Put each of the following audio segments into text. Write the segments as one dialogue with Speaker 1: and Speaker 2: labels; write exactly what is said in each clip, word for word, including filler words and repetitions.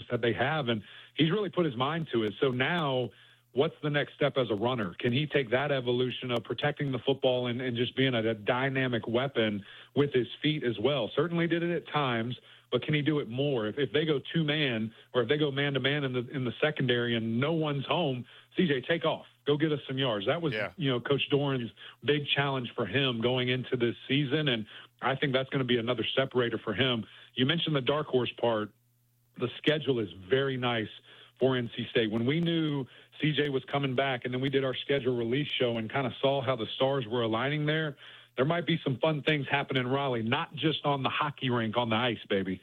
Speaker 1: that they have, and he's really put his mind to it. So now, what's the next step as a runner? Can he take that evolution of protecting the football and, and just being a, a dynamic weapon with his feet as well? Certainly did it at times, but can he do it more? If, if they go two-man or if they go man-to-man in the in the secondary and no one's home, C J, take off. Go get us some yards. That was, yeah. you know, Coach Doran's big challenge for him going into this season, and I think that's going to be another separator for him. You mentioned the dark horse part. The schedule is very nice for N C State. When we knew C J was coming back and then we did our schedule release show and kind of saw how the stars were aligning there, there might be some fun things happening in Raleigh, not just on the hockey rink, on the ice, baby.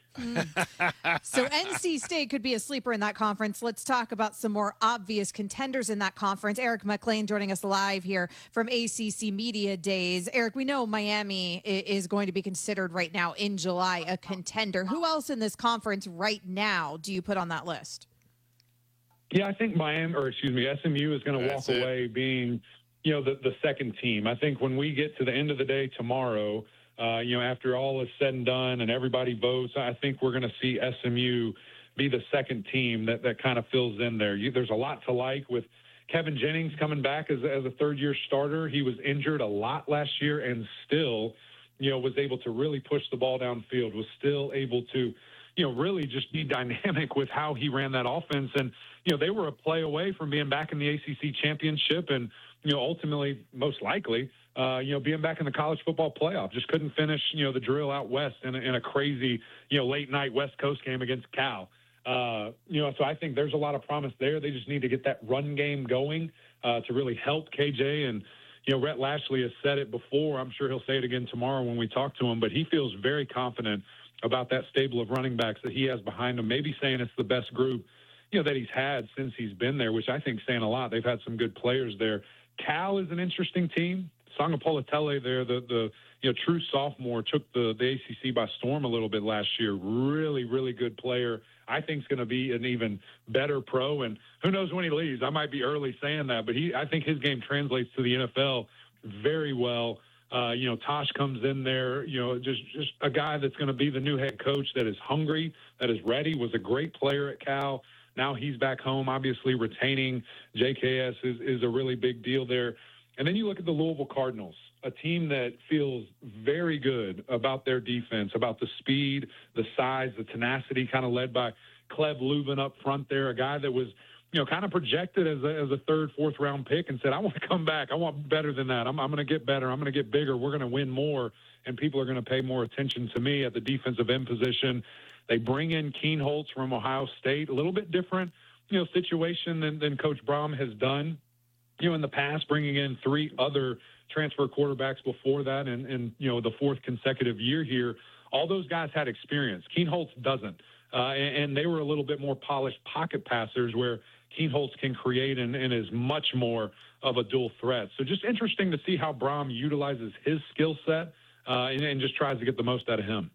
Speaker 2: Mm. So N C State could be a sleeper in that conference. Let's talk about some more obvious contenders in that conference. Eric McLean joining us live here from A C C Media Days. Eric, we know Miami is going to be considered right now in July a contender. Who else in this conference right now do you put on that list?
Speaker 1: Yeah, I think Miami, or excuse me, S M U is going to walk it. away being – you know, the, the second team. I think when we get to the end of the day tomorrow, uh, you know, after all is said and done and everybody votes, I think we're going to see S M U be the second team that, that kind of fills in there. You, there's a lot to like with Kevin Jennings coming back as, as a third-year starter. He was injured a lot last year and still, you know, was able to really push the ball downfield, was still able to, you know, really just be dynamic with how he ran that offense. And, you know, they were a play away from being back in the A C C championship and, you know, ultimately, most likely, uh, you know, being back in the college football playoff. Just couldn't finish, you know, the drill out west in a, in a crazy, you know, late night West Coast game against Cal. Uh, you know, so I think there's a lot of promise there. They just need to get that run game going uh, to really help K J. And, you know, Rhett Lashley has said it before. I'm sure he'll say it again tomorrow when we talk to him, but he feels very confident about that stable of running backs that he has behind him, maybe saying it's the best group, you know, that he's had since he's been there, which I think saying a lot. They've had some good players there. Cal is an interesting team. Sangapolatele there, the, the you know true sophomore, took the, the A C C by storm a little bit last year. Really, really good player. I think is going to be an even better pro. And who knows when he leaves? I might be early saying that, but he, I think his game translates to the N F L very well. Uh, you know, Tosh comes in there, you know, just, just a guy that's going to be the new head coach that is hungry, that is ready, was a great player at Cal. Now he's back home. Obviously, retaining J K S is, is a really big deal there. And then you look at the Louisville Cardinals, a team that feels very good about their defense, about the speed, the size, the tenacity, kind of led by Cleb Lubin up front there, a guy that was, you know, kind of projected as a, as a third, fourth round pick and said, I want to come back. I want better than that. I'm, I'm going to get better. I'm going to get bigger. We're going to win more, and people are going to pay more attention to me at the defensive end position. They bring in Keen Holtz from Ohio State, a little bit different, you know, situation than, than Coach Brom has done, you know, in the past, bringing in three other transfer quarterbacks before that and, and you know, the fourth consecutive year here. All those guys had experience. Keen Holtz doesn't. Uh, and, and they were a little bit more polished pocket passers where Keen Holtz can create and, and is much more of a dual threat. So just interesting to see how Brom utilizes his skill set uh, and, and just tries to get the most out of him.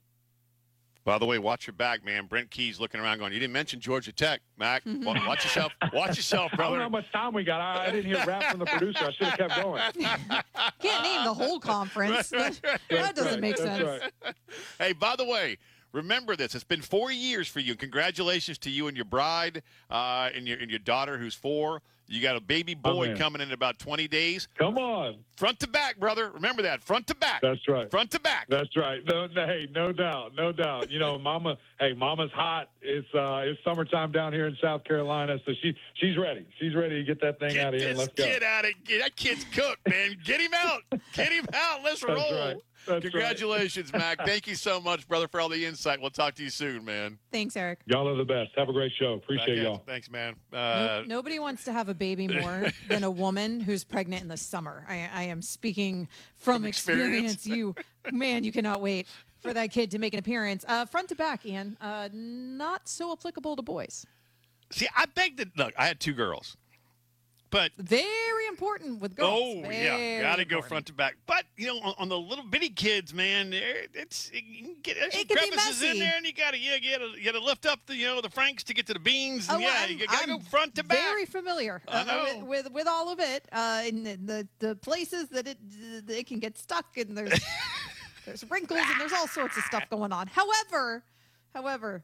Speaker 3: By the way, watch your back, man. Brent Key's looking around going, you didn't mention Georgia Tech, Mac. Watch yourself. Watch yourself, brother.
Speaker 1: I don't know how much time we got. I, I didn't hear rap from the producer. I should have kept going.
Speaker 2: Can't name the whole conference. Right, right. That doesn't
Speaker 1: right.
Speaker 2: make
Speaker 1: That's
Speaker 2: sense.
Speaker 1: Right.
Speaker 3: Hey, by the way, remember this. It's been four years for you. Congratulations to you and your bride uh, and, your, and your daughter who's four. You got a baby boy oh, coming in about twenty days.
Speaker 1: Come on.
Speaker 3: Front to back, brother. Remember that. Front to back.
Speaker 1: That's right.
Speaker 3: Front to back.
Speaker 1: That's right. No, no, hey, no doubt. No doubt. You know, mama, hey, mama's hot. It's uh, it's summertime down here in South Carolina, so she she's ready. She's ready to get that thing
Speaker 3: get
Speaker 1: out of here.
Speaker 3: This
Speaker 1: Let's go.
Speaker 3: Get out of here. That kid's cooked, man. Get him out. Get him out. Let's
Speaker 1: That's
Speaker 3: roll.
Speaker 1: Right. That's
Speaker 3: Congratulations,
Speaker 1: right.
Speaker 3: Mac. Thank you so much, brother, for all the insight. We'll talk to you soon, man.
Speaker 2: Thanks, Eric.
Speaker 1: Y'all are the best. Have a great show. Appreciate
Speaker 3: Back
Speaker 1: y'all.
Speaker 3: at, thanks, man. Uh,
Speaker 2: no, nobody wants to have a baby more than a woman who's pregnant in the summer. I, I am speaking from,
Speaker 3: from
Speaker 2: experience.
Speaker 3: experience.
Speaker 2: You, man, you cannot wait for that kid to make an appearance. Uh, front to back, Ian, uh, not so applicable to boys.
Speaker 3: See, I beg that. Look, I had two girls. But
Speaker 2: very important with girls.
Speaker 3: Oh,
Speaker 2: very
Speaker 3: yeah. Got to go
Speaker 2: important.
Speaker 3: front to back. But, you know, on, on the little bitty kids, man, it's it can get there's some
Speaker 2: It can be
Speaker 3: crevices in
Speaker 2: messy.
Speaker 3: there, and you got to you got to you got to lift up the you know the Franks to get to the beans. And
Speaker 2: Oh,
Speaker 3: yeah,
Speaker 2: I'm-
Speaker 3: you got to go
Speaker 2: I'm
Speaker 3: front to back.
Speaker 2: Very familiar
Speaker 3: I
Speaker 2: uh,
Speaker 3: know.
Speaker 2: with, with with all of it, uh, in the, the the places that it it can get stuck, and there's there's wrinkles and there's all sorts of stuff going on. However, however,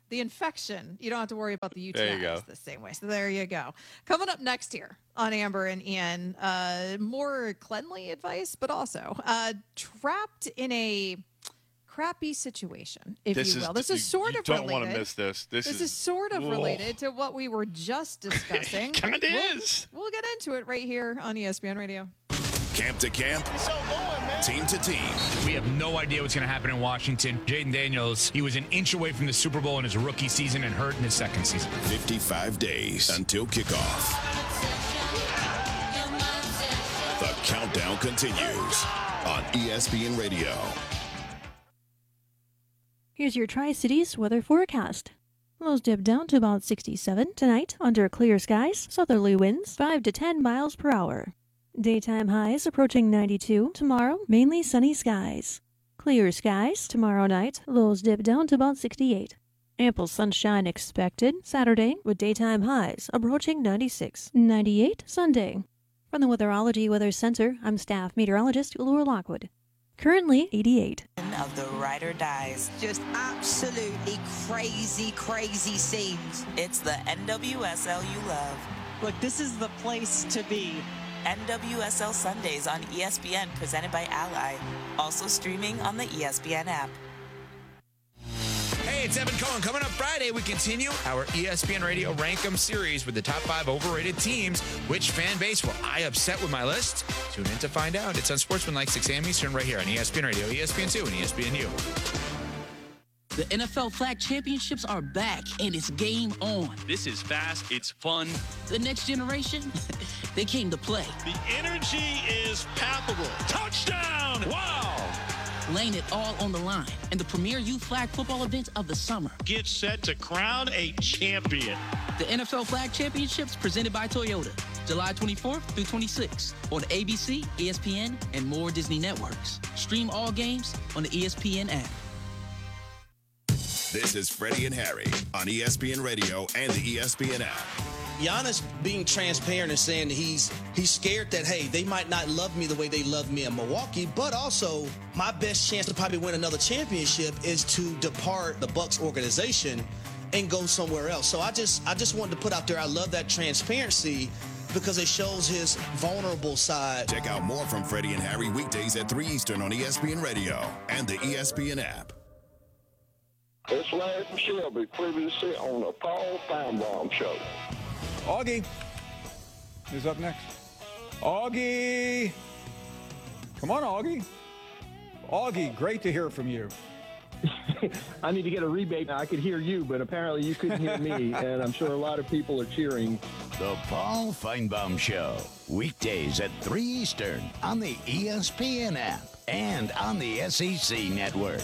Speaker 2: the infection, you don't have to worry about the U T Is
Speaker 3: There you go.
Speaker 2: the same way. So there you go. Coming up next here on Amber and Ian, uh, more cleanly advice, but also uh, trapped in a crappy situation, if
Speaker 3: This
Speaker 2: you
Speaker 3: is-
Speaker 2: will. This
Speaker 3: you-
Speaker 2: is sort
Speaker 3: you
Speaker 2: of
Speaker 3: don't
Speaker 2: related.
Speaker 3: wanna miss this. This
Speaker 2: This
Speaker 3: is-
Speaker 2: is sort of
Speaker 3: Whoa.
Speaker 2: related to what we were just discussing.
Speaker 3: Kinda
Speaker 2: We'll-
Speaker 3: is.
Speaker 2: We'll get into it right here on E S P N Radio.
Speaker 4: Camp to camp, team to team.
Speaker 5: We have no idea what's going to happen in Washington. Jaden Daniels, he was an inch away from the Super Bowl in his rookie season and hurt in his second season.
Speaker 4: fifty-five days until kickoff. The countdown continues on E S P N Radio.
Speaker 6: Here's your Tri-Cities weather forecast. Lows dip down to about sixty-seven tonight under clear skies, southerly winds five to ten miles per hour. Daytime highs approaching ninety-two. Tomorrow, mainly sunny skies. Clear skies tomorrow night, lows dip down to about sixty-eight. Ample sunshine expected Saturday with daytime highs approaching ninety-six. ninety-eight Sunday. From the Weatherology Weather Center, I'm staff meteorologist Laura Lockwood. Currently eighty-eight.
Speaker 7: Of the Ride or Dies. Just absolutely crazy, crazy scenes. It's the N W S L you love.
Speaker 8: Look, this is the place to be.
Speaker 7: N W S L Sundays on E S P N, presented by Ally. Also streaming on the E S P N app.
Speaker 5: Hey, it's Evan Cohen. Coming up Friday, we continue our E S P N Radio Rankem series with the top five overrated teams. Which fan base will I upset with my list? Tune in to find out. It's on Sportsmanlike six a.m. Eastern right here on E S P N Radio, E S P N two, and E S P N U.
Speaker 9: The N F L Flag Championships are back, and it's game on.
Speaker 10: This is fast. It's fun.
Speaker 9: The next generation, they came to play.
Speaker 10: The energy is palpable. Touchdown! Wow!
Speaker 9: Laying it all on the line in the premier youth flag football event of the summer.
Speaker 10: Get set to crown a champion.
Speaker 9: The N F L Flag Championships presented by Toyota. July twenty-fourth through twenty-sixth on A B C, E S P N, and more Disney networks. Stream all games on the E S P N app.
Speaker 4: This is Freddie and Harry on E S P N Radio and the E S P N app.
Speaker 11: Giannis being transparent and saying that he's he's scared that, hey, they might not love me the way they love me in Milwaukee, but also my best chance to probably win another championship is to depart the Bucks organization and go somewhere else. So I just I just wanted to put out there, I love that transparency because it shows his vulnerable side.
Speaker 4: Check out more from Freddie and Harry weekdays at three Eastern on E S P N Radio and the E S P N app.
Speaker 12: It's Larry from Shelby, previously on the Paul Feinbaum Show.
Speaker 13: Augie is up next. Augie! Come on, Augie. Augie, great to hear from you.
Speaker 14: I need to get a rebate. I could hear you, but apparently you couldn't hear me, and I'm sure a lot of people are cheering.
Speaker 15: The Paul Feinbaum Show, weekdays at three Eastern on the E S P N app and on the S E C network.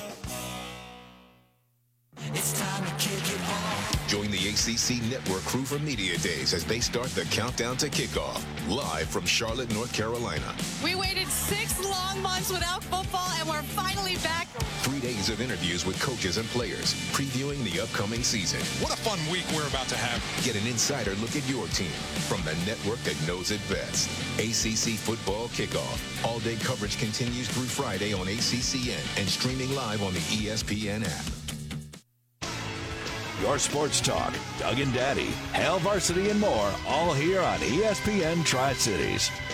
Speaker 16: It's time to kick it off. Join the A C C Network crew for Media Days as they start the countdown to kickoff, live from Charlotte, North Carolina.
Speaker 17: We waited six long months without football, and we're finally back.
Speaker 16: Three days of interviews with coaches and players, previewing the upcoming season.
Speaker 18: What a fun week we're about to have.
Speaker 16: Get an insider look at your team from the network that knows it best. A C C Football Kickoff. All-day coverage continues through Friday on A C C N and streaming live on the E S P N app.
Speaker 19: Your sports talk, Doug and Daddy, Hail Varsity and more, all here on E S P N Tri-Cities.